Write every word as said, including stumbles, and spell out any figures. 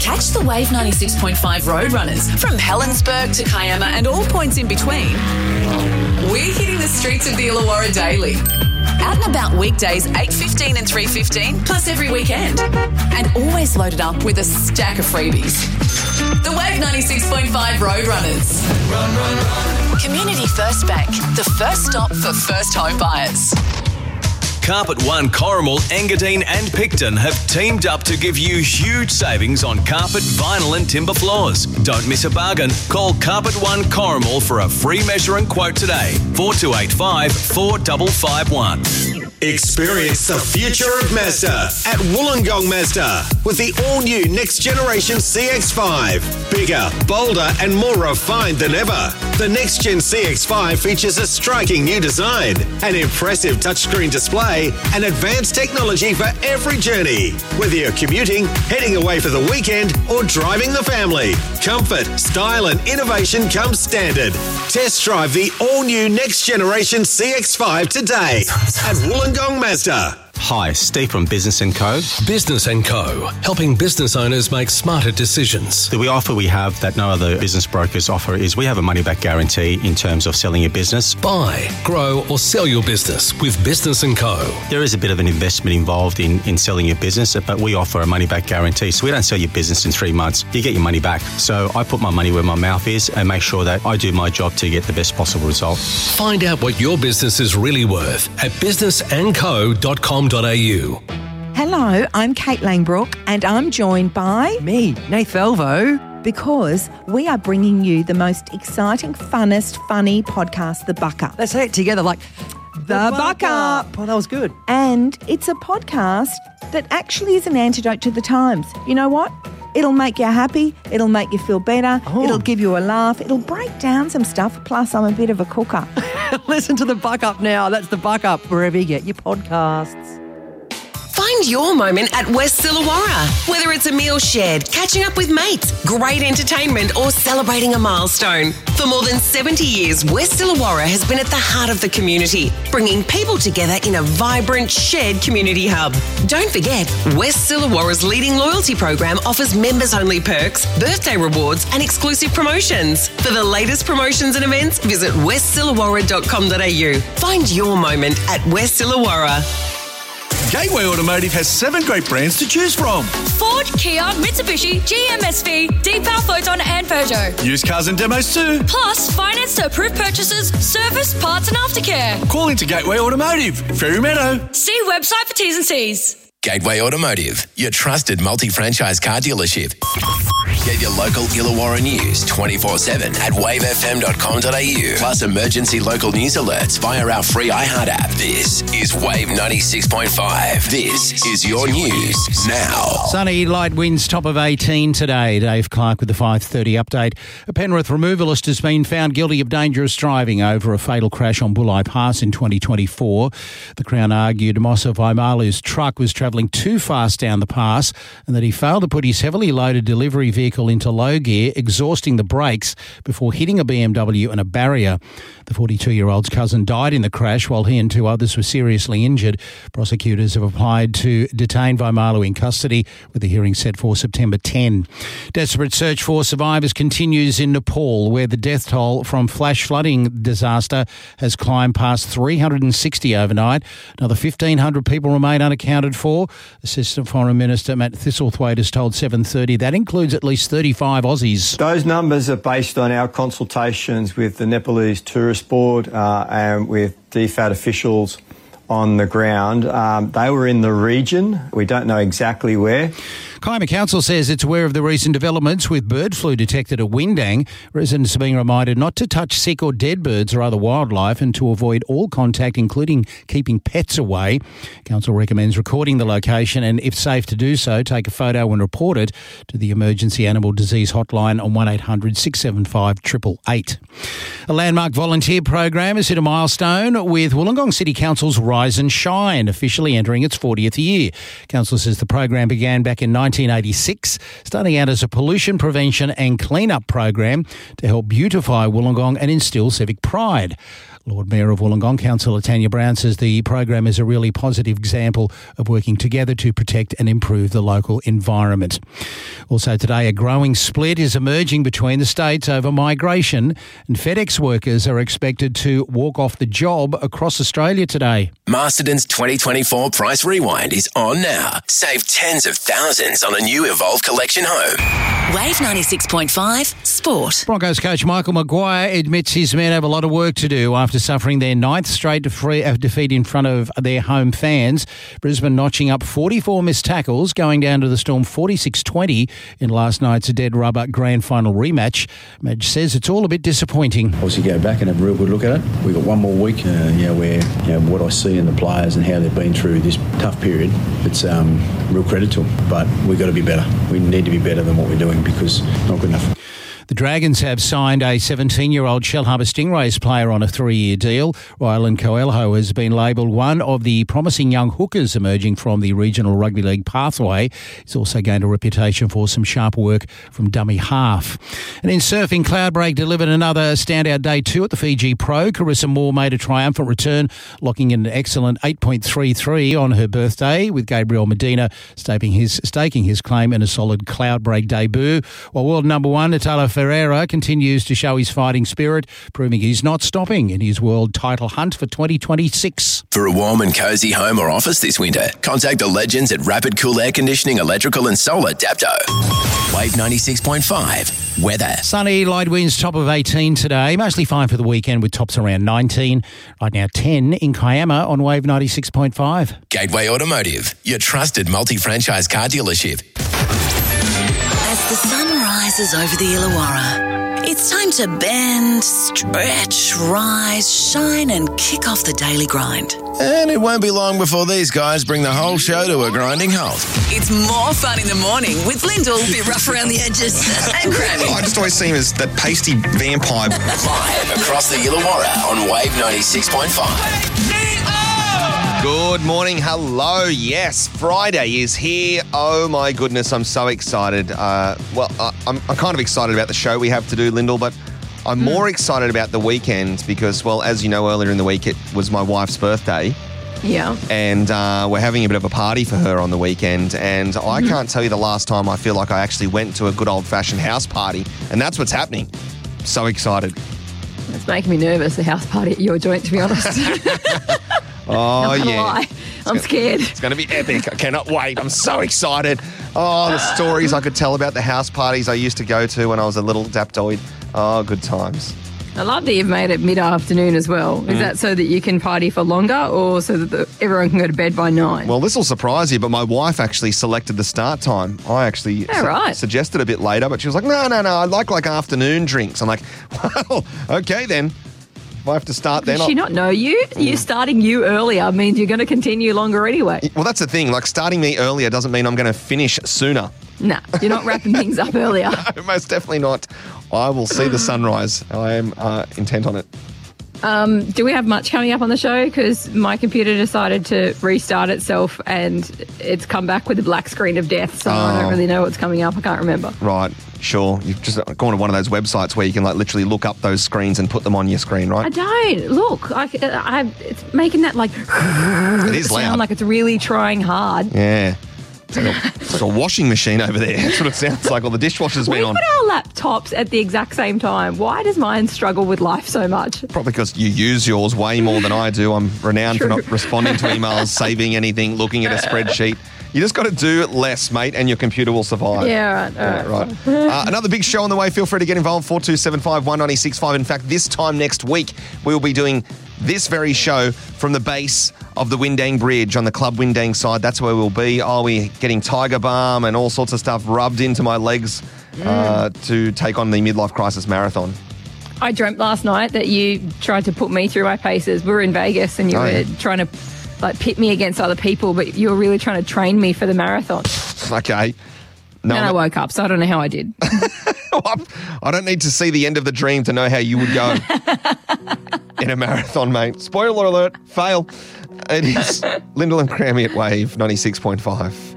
Catch the Wave ninety-six point five Roadrunners from Helensburgh to Kiama and all points in between. We're hitting the streets of the Illawarra daily. Out and about weekdays eight fifteen and three fifteen, plus every weekend. And always loaded up with a stack of freebies. The Wave ninety-six point five Roadrunners. Run, run, run. Community First Bank, the first stop for first home buyers. Carpet One, Corrimal, Engadine and Picton have teamed up to give you huge savings on carpet, vinyl and timber floors. Don't miss a bargain. Call Carpet One Corrimal for a free measure and quote today. four two eight five, four five five one. Experience the future of Mazda at Wollongong Mazda with the all-new next generation C X five. Bigger, bolder and more refined than ever. The next-gen C X five features a striking new design, an impressive touchscreen display and advanced technology for every journey. Whether you're commuting, heading away for the weekend or driving the family, comfort, style and innovation come standard. Test drive the all-new next generation C X five today at Wollongong Mazda. Hi, Steve from Business and Co. Business and Co. Helping business owners make smarter decisions. The offer we have that no other business brokers offer is we have a money-back guarantee in terms of selling your business. Buy, grow or sell your business with Business and Co. There is a bit of an investment involved in, in selling your business, but we offer a money-back guarantee. So we don't sell your business in three months. You get your money back. So I put my money where my mouth is and make sure that I do my job to get the best possible result. Find out what your business is really worth at business and co dot com dot a u. Hello, I'm Kate Langbrook and I'm joined by... Me, Nath Velvo. Because we are bringing you the most exciting, funnest, funny podcast, The Buck Up. Let's say it together like... The, the Buck, Buck Up. Up. Oh, that was good. And it's a podcast that actually is an antidote to the times. You know what? It'll make you happy. It'll make you feel better. Oh. It'll give you a laugh. It'll break down some stuff. Plus, I'm a bit of a cooker. Listen to The Buck Up now. That's The Buck Up, wherever you get your podcasts. Find your moment at West Illawarra. Whether it's a meal shared, catching up with mates, great entertainment or celebrating a milestone. For more than seventy years, West Illawarra has been at the heart of the community, bringing people together in a vibrant, shared community hub. Don't forget, West Illawarra's leading loyalty program offers members-only perks, birthday rewards and exclusive promotions. For the latest promotions and events, visit west illawarra dot com dot a u. Find your moment at West Illawarra. Gateway Automotive has seven great brands to choose from. Ford, Kia, Mitsubishi, G M S V, Deepal, Photon and Peugeot. Used cars and demos too. Plus, finance to approved purchases, service, parts and aftercare. Call into Gateway Automotive, Ferry Meadow. See website for T's and C's. Gateway Automotive, your trusted multi-franchise car dealership. Get your local Illawarra news twenty-four seven at wave f m dot com dot a u. Plus emergency local news alerts via our free iHeart app. This is Wave ninety-six point five. This is your news now. Sunny, light winds, top of eighteen today. Dave Clark with the five thirty update. A Penrith removalist has been found guilty of dangerous driving over a fatal crash on Bulli Pass in twenty twenty-four. The Crown argued Mossa Vaimalu's truck was travelling too fast down the pass and that he failed to put his heavily loaded delivery vehicle into low gear, exhausting the brakes before hitting a B M W and a barrier. The forty-two-year-old's cousin died in the crash while he and two others were seriously injured. Prosecutors have applied to detain Vaimalu in custody with the hearing set for September tenth. Desperate search for survivors continues in Nepal, where the death toll from flash flooding disaster has climbed past three hundred sixty overnight. Another fifteen hundred people remain unaccounted for. Assistant Foreign Minister Matt Thistlethwaite has told seven thirty that includes at least thirty-five Aussies. Those numbers are based on our consultations with the Nepalese Tourist Board uh, and with D F A T officials on the ground. Um, they were in the region. We don't know exactly where. Kiama Council says it's aware of the recent developments with bird flu detected at Windang. Residents are being reminded not to touch sick or dead birds or other wildlife and to avoid all contact, including keeping pets away. Council recommends recording the location and, if safe to do so, take a photo and report it to the Emergency Animal Disease Hotline on one eight hundred six seven five eight eight eight. A landmark volunteer program has hit a milestone with Wollongong City Council's Rise and Shine officially entering its fortieth year. Council says the program began back in nineteen eighty-six, starting out as a pollution prevention and clean-up program to help beautify Wollongong and instill civic pride. Lord Mayor of Wollongong, Councillor Tanya Brown, says the program is a really positive example of working together to protect and improve the local environment. Also today, a growing split is emerging between the states over migration, and FedEx workers are expected to walk off the job across Australia today. Masterton's twenty twenty-four Price Rewind is on now. Save tens of thousands on a new Evolve Collection home. Wave ninety-six point five Sport. Broncos coach Michael Maguire admits his men have a lot of work to do after suffering their ninth straight defeat in front of their home fans. Brisbane notching up forty-four missed tackles, going down to the Storm forty-six twenty in last night's dead rubber grand final rematch. Madge says it's all a bit disappointing. Obviously go back and have a real good look at it. We've got one more week, uh, you know, where you know, what I see in the players and how they've been through this tough period, it's um, real credit to them. But we've got to be better. We need to be better than what we're doing because it's not good enough. The Dragons have signed a seventeen-year-old Shellharbour Stingrays player on a three-year deal. Rylan Coelho has been labelled one of the promising young hookers emerging from the regional rugby league pathway. He's also gained a reputation for some sharp work from dummy half. And in surfing, Cloudbreak delivered another standout day two at the Fiji Pro. Carissa Moore made a triumphant return, locking in an excellent eight point three three on her birthday, with Gabriel Medina staking his, staking his claim in a solid Cloudbreak debut. While world number one, Natala Ferreira continues to show his fighting spirit, proving he's not stopping in his world title hunt for twenty twenty-six. For a warm and cosy home or office this winter, contact the legends at Rapid Cool Air Conditioning, Electrical and Solar Dapto. Wave ninety-six point five. Weather. Sunny, light winds, top of eighteen today. Mostly fine for the weekend with tops around nineteen. Right now ten in Kiama on Wave ninety-six point five. Gateway Automotive, your trusted multi-franchise car dealership. As the sun rises over the Illawarra, it's time to bend, stretch, rise, shine and kick off the daily grind. And it won't be long before these guys bring the whole show to a grinding halt. It's more fun in the morning with Lyndall, a bit rough around the edges, and Grammy. I just always see him as that pasty vampire. Live across the Illawarra on Wave ninety-six point five. Good morning. Hello. Yes, Friday is here. Oh, my goodness. I'm so excited. Uh, well, uh, I'm, I'm kind of excited about the show we have to do, Lyndall, but I'm mm. more excited about the weekend because, well, as you know, earlier in the week, it was my wife's birthday. Yeah. And uh, we're having a bit of a party for her on the weekend. And mm. I can't tell you the last time I feel like I actually went to a good old-fashioned house party. And that's what's happening. So excited. It's making me nervous, the house party at your joint, to be honest. Oh, yeah. Lie. I'm gonna, scared. It's going to be epic. I cannot wait. I'm so excited. Oh, the stories I could tell about the house parties I used to go to when I was a little daptoid. Oh, good times. I love that you've made it mid-afternoon as well. Is mm. that so that you can party for longer or so that the, everyone can go to bed by nine? Well, this will surprise you, but my wife actually selected the start time. I actually oh, su- right. suggested a bit later, but she was like, no, no, no, I like like afternoon drinks. I'm like, well, okay then. If I have to start then. Does she I'll... not know you? You starting you earlier means you're going to continue longer anyway. Well, that's the thing. Like, starting me earlier doesn't mean I'm going to finish sooner. Nah, you're not wrapping things up earlier. No, most definitely not. I will see the sunrise. I am uh, intent on it. Um, do we have much coming up on the show? Because my computer decided to restart itself and it's come back with a black screen of death, so oh. I don't really know what's coming up. I can't remember. Right, sure. You've just gone to one of those websites where you can like literally look up those screens and put them on your screen, right? I don't. Look, I, I, it's making that like it is sound loud. like it's really trying hard. Yeah. It's like, a, it's like a washing machine over there. That's what it sounds like. Well, the dishwasher's we been on. We put our laptops at the exact same time. Why does mine struggle with life so much? Probably because you use yours way more than I do. I'm renowned True. for not responding to emails, saving anything, looking at a spreadsheet. You just got to do less, mate, and your computer will survive. Yeah, right. All yeah, right. right. uh, another big show on the way. Feel free to get involved. four two seven five, one nine six five. In fact, this time next week, we will be doing this very show from the base of the Windang Bridge on the Club Windang side. That's where we'll be. I'll be getting Tiger Balm and all sorts of stuff rubbed into my legs mm. uh, to take on the Midlife Crisis Marathon. I dreamt last night that you tried to put me through my paces. We were in Vegas and you oh, were yeah. trying to like pit me against other people, but you were really trying to train me for the marathon. Okay. No, and I woke up, so I don't know how I did. I don't need to see the end of the dream to know how you would go in a marathon, mate. Spoiler alert, fail. It is Lyndall and Crammy at Wave ninety-six point five.